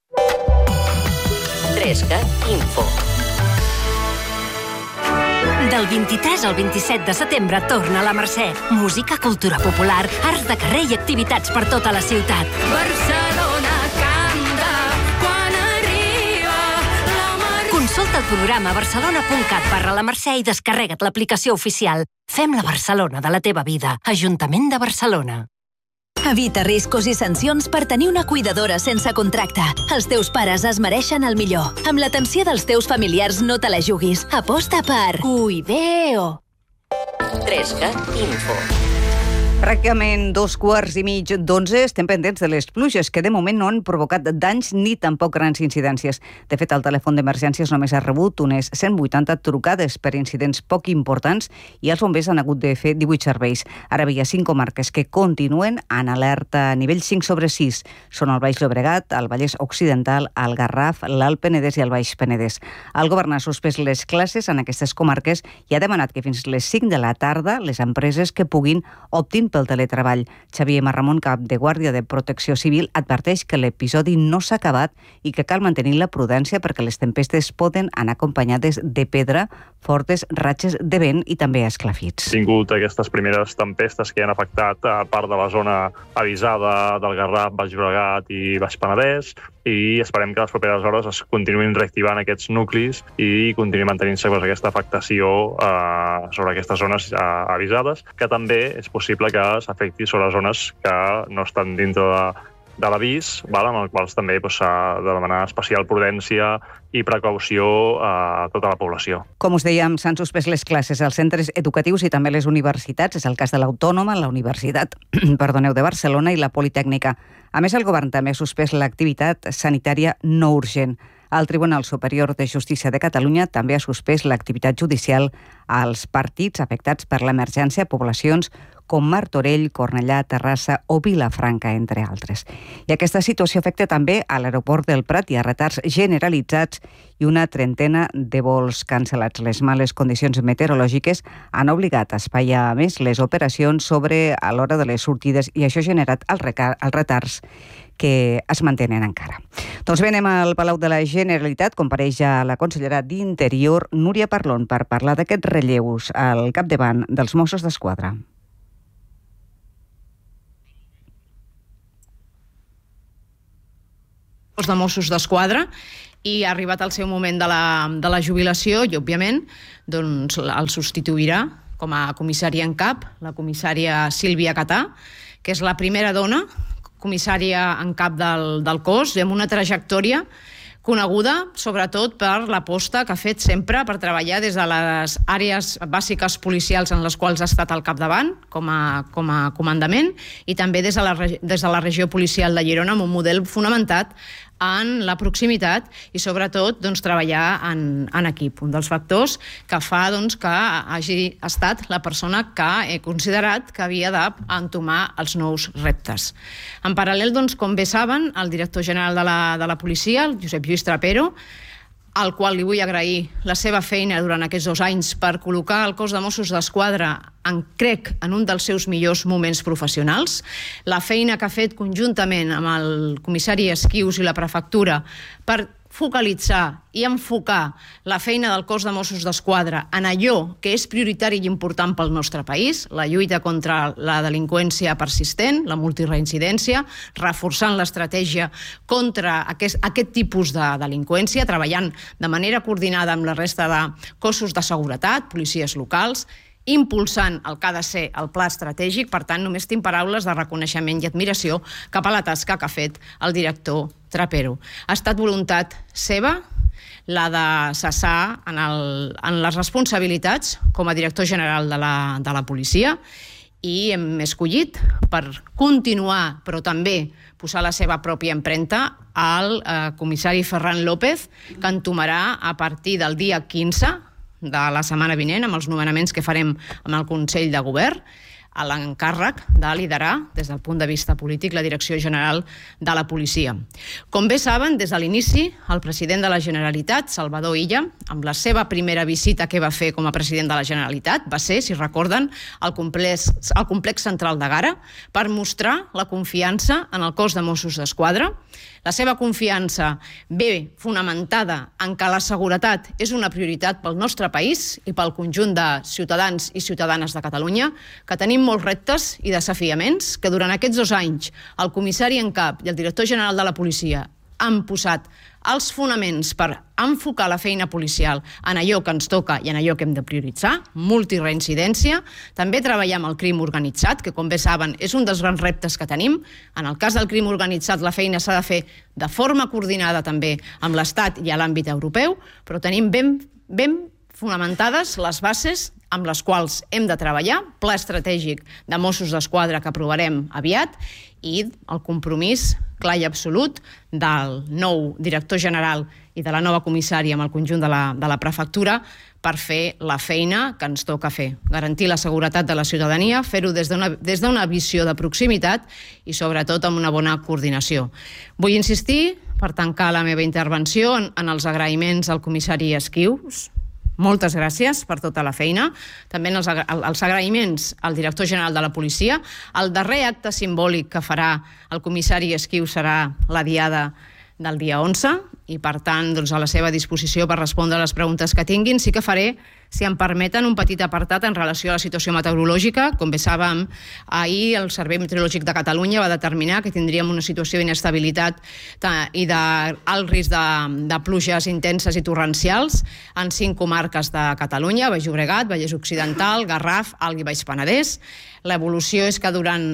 3CAT Info. Del 23 al 27 de setembre torna a la Mercè. Música, cultura popular, arts de carrer i activitats per tota la ciutat. Barcelona canta quan arriba la Mercè. Consulta el programa barcelona.cat/la Mercè i descarrega't l'aplicació oficial. Fem la Barcelona de la teva vida. Ajuntament de Barcelona. Evita riscos i sancions per tenir una cuidadora sense contracte. Els teus pares es mereixen el millor. Amb l'atenció dels teus familiars no te la juguis. Aposta per Cuideo. 3CAT Info. Pràcticament 2:15 estem pendents de les pluges, que de moment no han provocat danys ni tampoc grans incidències. De fet, el telèfon d'emergències només ha rebut unes 180 trucades per incidents poc importants i els bombers han hagut de fer 18 serveis. Ara hi ha 5 comarques que continuen en alerta a nivell 5/6. Són el Baix Llobregat, el Vallès Occidental, el Garraf, l'Alt Penedès i el Baix Penedès. El govern ha suspès les classes en aquestes comarques i ha demanat que fins les 5 de la tarda les empreses que puguin optin pel teletreball. Xavier Marramon, cap de Guàrdia de Protecció Civil, adverteix que l'episodi no s'ha acabat i que cal mantenir la prudència perquè les tempestes poden anar acompanyades de pedra, fortes ratxes de vent i també esclafits. Tingut aquestes primeres tempestes que han afectat a part de la zona avisada del Garraf, Baix Llobregat i Baix Penedès, i esperem que les properes hores es continuïn reactivant aquests nuclis i continuï mantenint-se aquesta afectació sobre aquestes zones avisades, que també és possible que s'afecti sobre zones que no estan dintre de l'avís, amb els quals també s'ha de demanar especial prudència i precaució a tota la població. Com us dèiem, s'han suspès les classes als centres educatius i també les universitats. És el cas de l'Autònoma, la Universitat de Barcelona i la Politècnica. A més, el govern també ha suspès l'activitat sanitària no urgent. El Tribunal Superior de Justícia de Catalunya també ha suspès l'activitat judicial als partits afectats per l'emergència a poblacions com Martorell, Cornellà, Terrassa o Vilafranca, entre altres. I aquesta situació afecta també a l'aeroport del Prat. Hi ha retards generalitzats i una trentena de vols cancel·lats. Les males condicions meteorològiques han obligat a espaiar més les operacions a l'hora de les sortides i això ha generat els retards que es mantenen encara. Doncs bé, anem al Palau de la Generalitat. Compareix ja la consellera d'Interior, Núria Parlon, per parlar d'aquests relleus al capdavant dels Mossos d'Esquadra. De Mossos d'Esquadra i ha arribat el seu moment de la jubilació i, òbviament, doncs, el substituirà com a comissària en cap la comissària Sílvia Catà, que és la primera dona comissària en cap del cos, amb una trajectòria coneguda sobretot per l'aposta que ha fet sempre per treballar des de les àrees bàsiques policials en les quals ha estat al capdavant com a comandament i també des de la regió policial de Girona amb un model fonamentat en la proximitat i sobretot treballar en equip. Un dels factors que fa que hagi estat la persona que he considerat que havia d'entomar els nous reptes. En paral·lel, com bé saben, el director general de la policia, el Josep Lluís Trapero, al qual li vull agrair la seva feina durant aquests 2 anys per col·locar el cos de Mossos d'Esquadra crec, en un dels seus millors moments professionals. La feina que ha fet conjuntament amb el comissari Esquius i la prefectura per focalitzar i enfocar la feina del cos de Mossos d'Esquadra en allò que és prioritari i important pel nostre país, la lluita contra la delinqüència persistent, la multireincidència, reforçant l'estratègia contra aquest tipus de delinqüència, treballant de manera coordinada amb la resta de cossos de seguretat, policies locals, impulsant el que ha de ser el pla estratègic. Per tant, només tinc paraules de reconeixement i admiració cap a la tasca que ha fet el director Trapero. Ha estat voluntat seva la de cessar en les responsabilitats com a director general de la policia i hem escollit per continuar, però també posar la seva pròpia empremta al comissari Ferran López, que entomarà a partir del dia 15 de la setmana vinent, amb els nomenaments que farem amb el Consell de Govern, a l'encàrrec de liderar, des del punt de vista polític, la Direcció General de la Policia. Com bé saben, des de l'inici, el president de la Generalitat, Salvador Illa, amb la seva primera visita que va fer com a president de la Generalitat, va ser, si recorden, al complex central de Gara, per mostrar la confiança en el cos de Mossos d'Esquadra, la seva confiança ve fonamentada en que la seguretat és una prioritat pel nostre país i pel conjunt de ciutadans i ciutadanes de Catalunya, que tenim molts reptes i desafiaments, que durant aquests 2 anys el comissari en cap i el director general de la policia han posat els fonaments per enfocar la feina policial en allò que ens toca i en allò que hem de prioritzar, multireincidència, també treballar amb el crim organitzat, que com bé saben és un dels grans reptes que tenim. En el cas del crim organitzat la feina s'ha de fer de forma coordinada també amb l'Estat i a l'àmbit europeu, però tenim ben fonamentades les bases amb les quals hem de treballar, pla estratègic de Mossos d'Esquadra que aprovarem aviat i el compromís clar i absolut del nou director general i de la nova comissària amb el conjunt de la prefectura per fer la feina que ens toca fer. Garantir la seguretat de la ciutadania, fer-ho des d'una visió de proximitat i sobretot amb una bona coordinació. Vull insistir, per tancar la meva intervenció, en els agraïments al comissari Esquius. Moltes gràcies per tota la feina. També els agraïments al director general de la policia. El darrer acte simbòlic que farà el comissari Esquius serà la diada del dia 11 i, per tant, a la seva disposició per respondre a les preguntes que tinguin. Sí que faré, si em permeten, un petit apartat en relació a la situació meteorològica. Com bé sabem, ahir el Servei Meteorològic de Catalunya va determinar que tindríem una situació d'inestabilitat i d'alt risc de pluges intenses i torrencials en 5 comarques de Catalunya: Baix Llobregat, Vallès Occidental, Garraf, Alt i Baix Penedès. L'evolució és que durant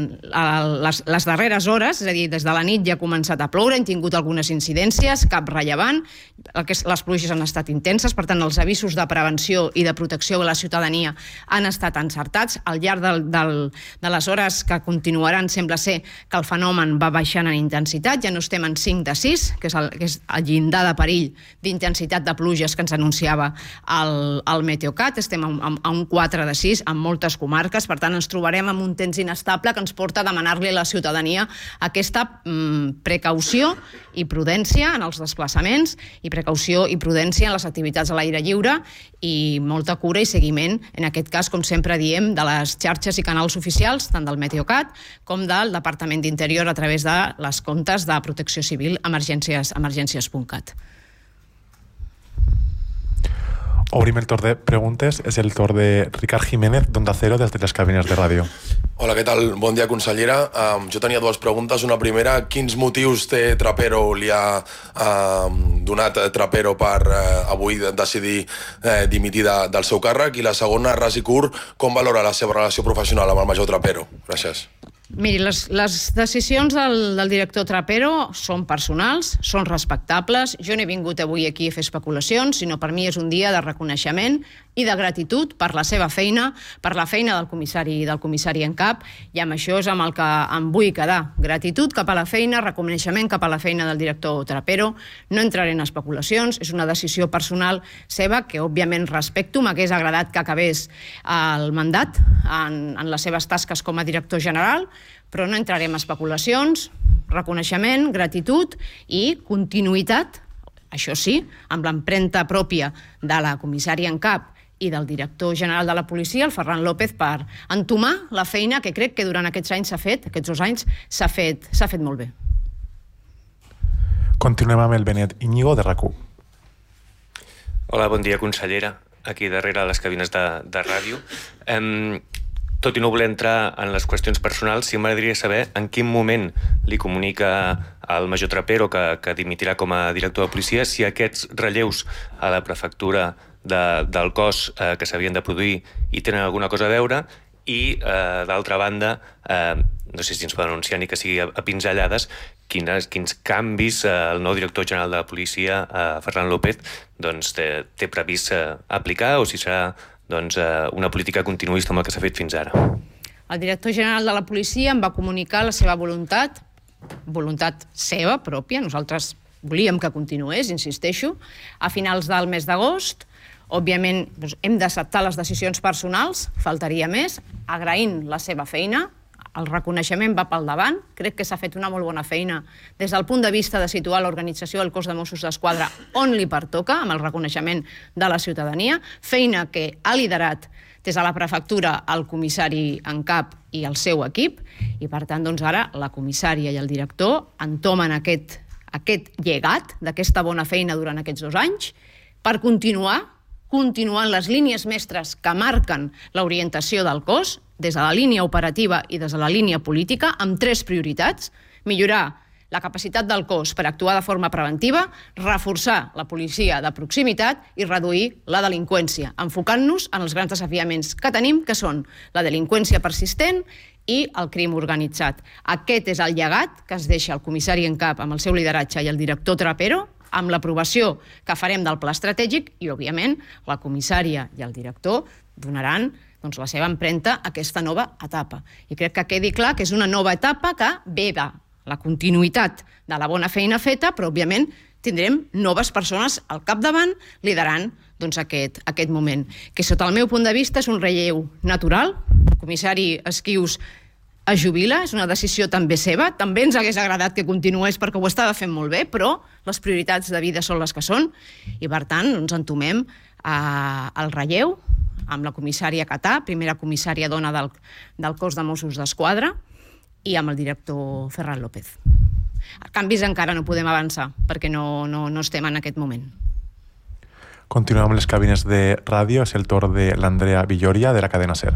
les darreres hores, és a dir, des de la nit ja ha començat a ploure, hem tingut algunes incidències, cap rellevant, les pluges han estat intenses, per tant els avisos de prevenció i de protecció a la ciutadania han estat encertats. Al llarg de les hores que continuaran sembla ser que el fenomen va baixant en intensitat, ja no estem en 5 de 6, que és el llindar de perill d'intensitat de pluges que ens anunciava el Meteocat, estem a un 4 de 6 en moltes comarques, per tant ens trobarem amb un temps inestable que ens porta a demanar-li a la ciutadania aquesta precaució i prudència en els desplaçaments i precaució i prudència en les activitats a l'aire lliure i molta cura i seguiment, en aquest cas, com sempre diem, de les xarxes i canals oficials, tant del Meteocat com del Departament d'Interior a través de les comptes de Protecció Civil emergències.cat. Obrim el torn de preguntes. És el torn de Ricard Jiménez, d'Onda Cero, des de les cabines de ràdio. Hola, què tal? Bon dia, consellera. Jo tenia dues preguntes. Una primera, quins motius té Trapero, li ha donat Trapero per avui decidir dimitir del seu càrrec? I la segona, ras i curt, com valora la seva relació professional amb el major Trapero? Gràcies. Miri, les decisions del director Trapero són personals, són respectables. Jo no he vingut avui aquí a fer especulacions, sinó per mi és un dia de reconeixement i de gratitud per la seva feina, per la feina del comissari en cap, i amb això és amb el que em vull quedar. Gratitud cap a la feina, reconeixement cap a la feina del director Trapero. No entraré en especulacions, és una decisió personal seva que, òbviament, respecto. M'hagués agradat que acabés el mandat en les seves tasques com a director general, però no entrarem en especulacions, reconeixement, gratitud i continuïtat, això sí, amb l'empremta pròpia de la comissària en cap i del director general de la policia, el Ferran López, per entomar la feina que crec que durant aquests anys s'ha fet, aquests 2 anys, s'ha fet molt bé. Continuem amb el Benet Íñigo, de RAC1. Hola, bon dia, consellera. Aquí darrere les cabines de ràdio. Tot i no voler entrar en les qüestions personals, sí m'agradaria saber en quin moment li comunica al major Trapero que dimitirà com a director de policia, si aquests relleus a la prefectura del cos que s'havien de produir hi tenen alguna cosa a veure, i, d'altra banda, no sé si ens poden anunciar ni que sigui a pinzellades, quins canvis el nou director general de la policia, Ferran López, té previst aplicar, o si serà una política continuista amb el que s'ha fet fins ara. El director general de la policia em va comunicar la seva voluntat seva, pròpia, nosaltres volíem que continués, insisteixo, a finals del mes d'agost. Òbviament, hem d'acceptar les decisions personals, faltaria més, agraint la seva feina. El reconeixement va pel davant, crec que s'ha fet una molt bona feina des del punt de vista de situar l'organització del cos de Mossos d'Esquadra on li pertoca, amb el reconeixement de la ciutadania, feina que ha liderat des de la prefectura el comissari en cap i el seu equip, i per tant ara la comissària i el director entomen aquest llegat d'aquesta bona feina durant aquests 2 anys per continuant les línies mestres que marquen l'orientació del cos, des de la línia operativa i des de la línia política, amb 3 prioritats: millorar la capacitat del cos per actuar de forma preventiva, reforçar la policia de proximitat i reduir la delinqüència, enfocant-nos en els grans desafiaments que tenim, que són la delinqüència persistent i el crim organitzat. Aquest és el llegat que es deixa el comissari en cap amb el seu lideratge i el director Trapero, amb l'aprovació que farem del pla estratègic, i, òbviament, la comissària i el director donaran la seva empremta a aquesta nova etapa. I crec que quedi clar que és una nova etapa que ve de la continuïtat de la bona feina feta, però, òbviament, tindrem noves persones al capdavant liderant aquest moment, que sota el meu punt de vista és un relleu natural. El comissari Esquius es jubila, és una decisió també seva, també ens hagués agradat que continués perquè ho estava fent molt bé, però les prioritats de vida són les que són, i per tant ens entomem al relleu amb la comissària Catà, primera comissària dona del cos de Mossos d'Esquadra, i amb el director Ferran López. A canvis encara no podem avançar, perquè no estem en aquest moment. Continuem amb les cabines de ràdio, és el torn de l'Andrea Villoria, de la cadena SER.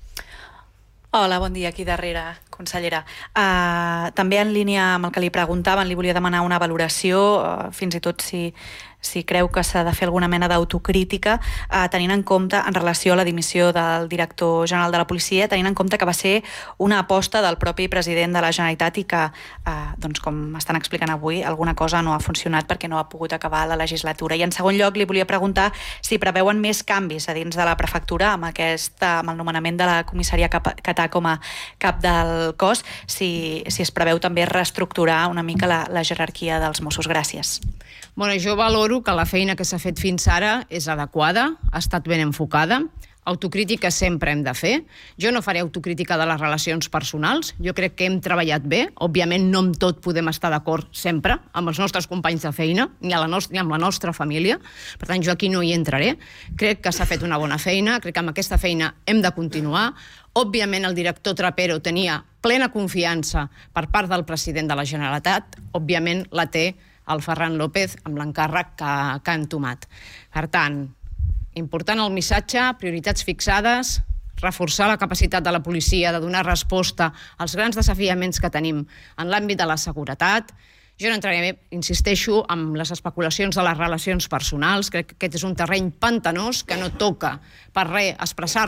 Hola, bon dia, aquí darrere, consellera. També en línia amb el que li preguntaven, li volia demanar una valoració, fins i tot si creu que s'ha de fer alguna mena d'autocrítica, tenint en compte, en relació a la dimissió del director general de la policia, tenint en compte que va ser una aposta del propi president de la Generalitat i que, com estan explicant avui, alguna cosa no ha funcionat perquè no ha pogut acabar la legislatura. I en segon lloc li volia preguntar si preveuen més canvis a dins de la prefectura amb el nomenament de la comissària Catà com a cap del cos, si es preveu també reestructurar una mica la jerarquia dels Mossos. Gràcies. Jo valoro que la feina que s'ha fet fins ara és adequada, ha estat ben enfocada. Autocrítica sempre hem de fer. Jo no faré autocrítica de les relacions personals. Jo crec que hem treballat bé. Òbviament no amb tot podem estar d'acord sempre amb els nostres companys de feina ni amb la nostra família. Per tant, jo aquí no hi entraré. Crec que s'ha fet una bona feina. Crec que amb aquesta feina hem de continuar. Òbviament el director Trapero tenia plena confiança per part del president de la Generalitat. Òbviament la té el Ferran López amb l'encàrrec que ha entomat. Per tant, important el missatge, prioritats fixades, reforçar la capacitat de la policia de donar resposta als grans desafiaments que tenim en l'àmbit de la seguretat. Jo no entraré, insisteixo, amb les especulacions de les relacions personals. Crec que aquest és un terreny pantanós que no toca per res expressar